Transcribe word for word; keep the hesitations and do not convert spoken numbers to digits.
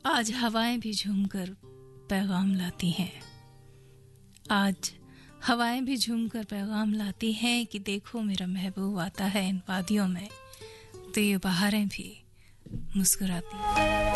आज हवाएं भी झूमकर पैगाम लाती हैं। आज हवाएं भी झूमकर पैगाम लाती हैं कि देखो मेरा महबूब आता है इन वादियों में, तो ये बहारें भी मुस्कुराती हैं।